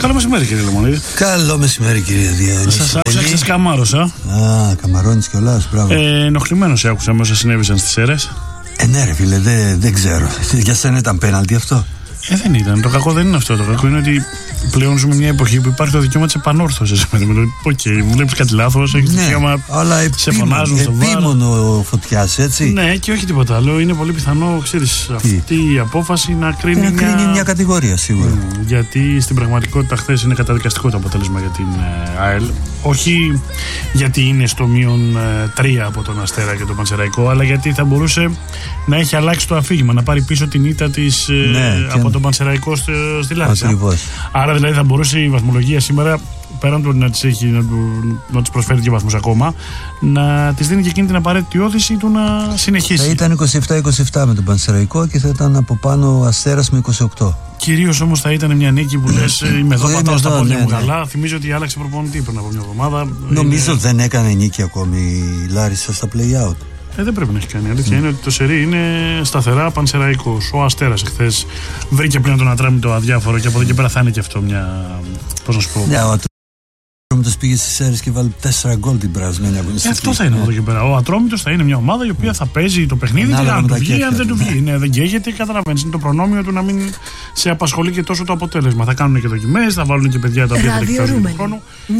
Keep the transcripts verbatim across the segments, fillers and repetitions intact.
Καλό μεσημέρι, κύριε Λεμονίδη. Καλό μεσημέρι, κύριε Διονύση. Σας άκουσα και σας καμάρωσα. Α, καμαρώνεις κιόλας, μπράβο. Ε, ενοχλημένος άκουσα με όσα συνέβησαν στις αίρες. Ε, ναι, ρε φίλε, δεν δε ξέρω. Για σένα ήταν πέναλτι αυτό? Ε, δεν ήταν. Το κακό δεν είναι αυτό. Το κακό είναι ότι πλέον ζούμε μια εποχή που υπάρχει το δικαίωμα της επανόρθωσης. Οκ, okay, βλέπεις κάτι λάθος, έχεις ναι, δικαίωμα. Αλλά σε φωνάζουν στο βάρ. Επίμονο φωτιάς, έτσι. Ναι, και όχι τίποτα άλλο. Είναι πολύ πιθανό, ξέρεις, αυτή η απόφαση να κρίνει, να μια... κρίνει μια κατηγορία, σίγουρα. Mm, γιατί στην πραγματικότητα χθες είναι καταδικαστικό το αποτέλεσμα για την ε, ΑΕΛ. Όχι γιατί είναι στο μείον ε, τρία από τον Αστέρα και τον Πανσεραϊκό, αλλά γιατί θα μπορούσε να έχει αλλάξει το αφήγημα, να πάρει πίσω την ήττα της ε, ναι, από τον Πανσεραϊκό στη, στη Λάρισα. Ακριβώς. Άρα δηλαδή θα μπορούσε η βαθμολογία σήμερα, πέραν του να της, έχει, να, να της προσφέρει δύο βαθμούς ακόμα, να της δίνει και εκείνη την απαραίτητη όθηση του να συνεχίσει. Θα ήταν είκοσι επτά είκοσι επτά με τον Πανσεραϊκό και θα ήταν από πάνω ο Αστέρας με είκοσι οκτώ. Κυρίως όμως θα ήταν μια νίκη που λες είμαι εδώ, πατάω στα πόδια ναι, μου ναι. καλά. Θυμίζω ότι άλλαξε προπονητή πριν από μια εβδομάδα. Νομίζω είναι... δεν έκανε νίκη ακόμη η Λάρισα στα play-out. Ε, δεν πρέπει να έχει κάνει. Αλήθεια mm. είναι ότι το σερί είναι σταθερά Πανσεραϊκός. Ο Αστέρας εχθές βρήκε πλέον τον Ατρόμητο αδιάφορο και από εδώ και πέρα θα είναι και αυτό μια. Πώς να σου πω. Yeah, ο Ατρόμητος πήγε στις αίρες και βάλει τέσσερα γκολ την περασμένη αγωνιστική. Ε, αυτό θα είναι από εδώ και πέρα. Ο Ατρόμητος θα είναι μια ομάδα η οποία θα παίζει το παιχνίδι και αν του βγει, αν δεν του βγει. Ναι, δεν καίγεται, καταλαβαίνεις. Είναι το προνόμιο του να μην σε απασχολεί και τόσο το αποτέλεσμα. Θα κάνουν και δοκιμές, θα βάλουν και παιδιά τα οποία θα εκτάζουν τον χρόνο.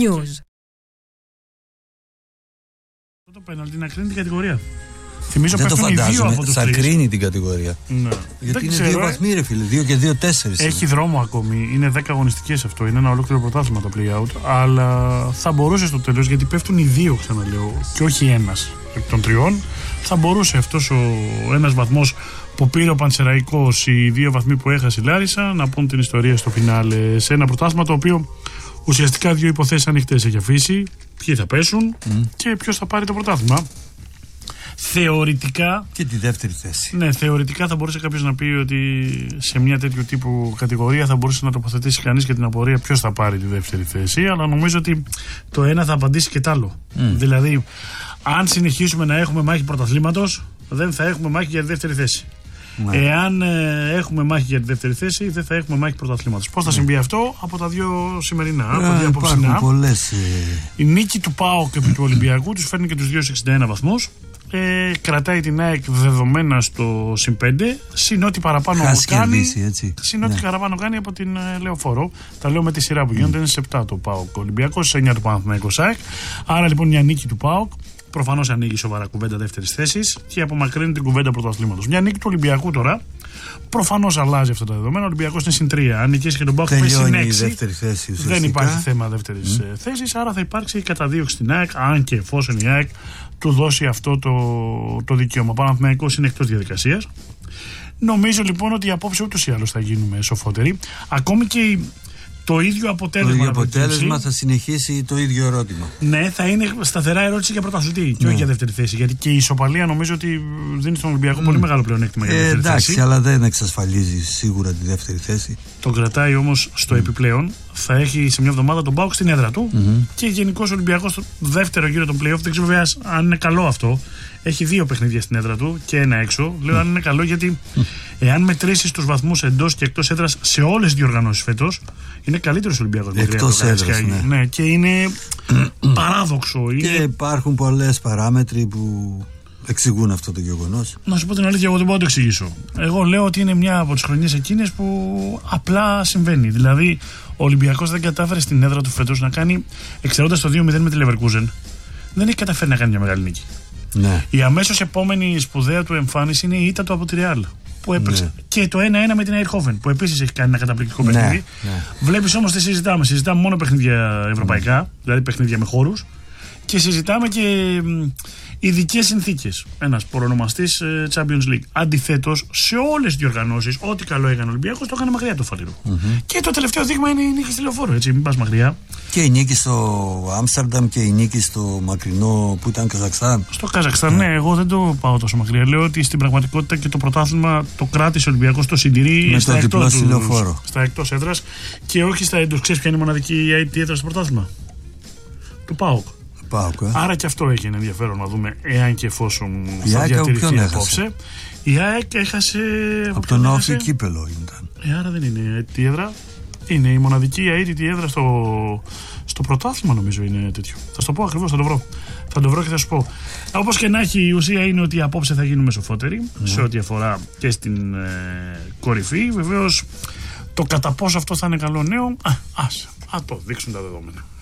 Το πέναλτι να κρίνει την κατηγορία. Θυμίζω δεν το φαντάζομαι, θα τρεις. κρίνει την κατηγορία. Ναι. Γιατί δεν είναι ξέρω, δύο βαθμοί, ρε φίλε, δύο και δύο τέσσερις. Έχει είναι. δρόμο ακόμη, είναι δέκα αγωνιστικές αυτό, είναι ένα ολόκληρο πρωτάθλημα το play-out, αλλά θα μπορούσε στο τέλος, γιατί πέφτουν οι δύο, ξαναλέω, και όχι ένας εκ των τριών, θα μπορούσε αυτός ο ένας βαθμός που πήρε ο Πανσεραϊκός, οι δύο βαθμοί που έχασε η Λάρισα, να πούν την ιστορία στο φινάλε σε ένα πρωτάθλημα το οποίο ουσιαστικά δύο υποθέσεις ανοιχτές έχει αφήσει, ποιοι θα πέσουν mm. και ποιος θα πάρει το πρωτάθλημα. Θεωρητικά. Και τη δεύτερη θέση. Ναι, θεωρητικά θα μπορούσε κάποιος να πει ότι σε μια τέτοιου τύπου κατηγορία θα μπορούσε να τοποθετήσει κανείς και την απορία ποιος θα πάρει τη δεύτερη θέση. Αλλά νομίζω ότι το ένα θα απαντήσει και το άλλο. Mm. Δηλαδή, αν συνεχίσουμε να έχουμε μάχη πρωταθλήματος, δεν θα έχουμε μάχη για τη δεύτερη θέση. Ναι. Εάν ε, έχουμε μάχη για τη δεύτερη θέση, δεν θα έχουμε μάχη πρωταθλήματος. Πώς θα συμβεί ναι. αυτό? Από τα δύο σημερινά. Ε, από δύο απόψινά. Πολλές, ε... Η νίκη του ΠΑΟΚ επί του Ολυμπιακού τους φέρνει και τους δύο εξήντα ένα βαθμούς. Ε, κρατάει την ΑΕΚ δεδομένα στο συν πέντε, συν ό,τι παραπάνω Χάσει κάνει, κερδίσει, έτσι. συν ό,τι ναι. παραπάνω κάνει από την ε, Λεωφόρο. Τα λέω με τη σειρά που γίνονται, mm. είναι σε επτά το ΠΑΟΚ Ολυμπιακός, σε εννιά το Παναθηναϊκός ΑΕΚ. Άρα λοιπόν μια νίκη του ΠΑΟΚ προφανώς ανοίγει σοβαρά κουβέντα δεύτερης θέσης και απομακρύνει την κουβέντα πρωταθλήματος. Μια νίκη του Ολυμπιακού τώρα προφανώς αλλάζει αυτά τα δεδομένα. Ο Ολυμπιακός είναι συν τρία. Αν νικήσει και τον ΠΑΟΚ πάει συν έξι. Δεν υπάρχει θέμα δεύτερης mm. θέσης. Άρα θα υπάρξει καταδίωξη στην ΑΕΚ, αν και εφόσον η ΑΕΚ του δώσει αυτό το, το δικαίωμα. Ο Παναθηναϊκός είναι εκτός διαδικασίας. Νομίζω λοιπόν ότι απόψε ούτως ή άλλως θα γίνουμε σοφότεροι. Ακόμη και το ίδιο αποτέλεσμα, το ίδιο αποτέλεσμα θα συνεχίσει το ίδιο ερώτημα. Ναι, θα είναι σταθερά ερώτηση για πρωταθλητή ναι. και όχι για δεύτερη θέση. Γιατί και η ισοπαλία νομίζω ότι δίνει στον Ολυμπιακό mm. πολύ μεγάλο πλεονέκτημα για ε, δεύτερη εντάξει, θέση. Αλλά δεν εξασφαλίζει σίγουρα τη δεύτερη θέση. Τον κρατάει όμως στο mm. επιπλέον. Θα έχει σε μια εβδομάδα τον ΠΑΟΚ στην έδρα του mm-hmm. και γενικώς ο Ολυμπιακός στο δεύτερο γύρο των play-off. Δεν ξέρω βέβαια αν είναι καλό αυτό. Έχει δύο παιχνίδια στην έδρα του και ένα έξω. Λέω αν είναι καλό γιατί εάν μετρήσεις τους βαθμούς εντός και εκτός έδρας σε όλες τις διοργανώσεις φέτος, είναι καλύτερος Ολυμπιακός. Εκτός έδρας, ναι. ναι. Και είναι παράδοξο. Και είναι... υπάρχουν πολλές παράμετροι που εξηγούν αυτό το γεγονός. Να σου πω την αλήθεια, εγώ δεν μπορώ να το εξηγήσω. Εγώ λέω ότι είναι μια από τις χρονιές εκείνες που απλά συμβαίνει. Δηλαδή, ο Ολυμπιακός δεν κατάφερε στην έδρα του φέτος να κάνει, εξαιρώντας το δύο μηδέν με τη Leverkusen, δεν έχει καταφέρει να κάνει μια μεγάλη νίκη. Ναι. Η αμέσως επόμενη σπουδαία του εμφάνιση είναι η ήττα του από τη Real που έπαιξε. Ναι. Και το ένα ένα με την Eindhoven που επίσης έχει κάνει ένα καταπληκτικό ναι. παιχνίδι. Ναι. Βλέπεις όμως τι συζητάμε. Συζητάμε μόνο παιχνίδια ευρωπαϊκά, mm. δηλαδή παιχνίδια με χώρους, και συζητάμε και ειδικές συνθήκες. Ένας προνομαστής Champions League. Αντιθέτως, σε όλες τις διοργανώσεις, ό,τι καλό έκανε ο Ολυμπιακός, το έκανε μακριά το φαλήρο. Mm-hmm. Και το τελευταίο δείγμα είναι η νίκη στη Λεωφόρο, έτσι, μην πας μακριά. Και η νίκη στο Άμστερνταμ και η νίκη στο μακρινό που ήταν Καζακστάν. Στο Καζακστάν, yeah. ναι, εγώ δεν το πάω τόσο μακριά. Λέω ότι στην πραγματικότητα και το πρωτάθλημα το κράτησε ο Ολυμπιακός, το συντηρεί με στα, το εκτός, στα εκτός έδρας και όχι στα εντός. Ξέρεις ποια είναι η μοναδική έδρα στο πρωτάθλημα? Του ΠΑΟΚ. Πάοκ, ε. Άρα και αυτό έχει ενδιαφέρον να δούμε εάν και εφόσον θα διατηρηθεί απόψε. Η ΑΕΚ έχασε από τον Όφη Κύπελο ήταν. Ε, άρα δεν είναι τη έδρα. Είναι η μοναδική αίτητη έδρα στο, στο πρωτάθλημα, νομίζω είναι τέτοιο. Θα σου το πω ακριβώς, θα το βρω. Θα το βρω και θα σου πω. Όπως και να έχει, η ουσία είναι ότι απόψε θα γίνουμε σοφότεροι mm. σε ό,τι αφορά και στην ε, κορυφή. Βεβαίως, το κατά πόσο αυτό θα είναι καλό νέο, α, ας, α το δείξουν τα δεδομένα.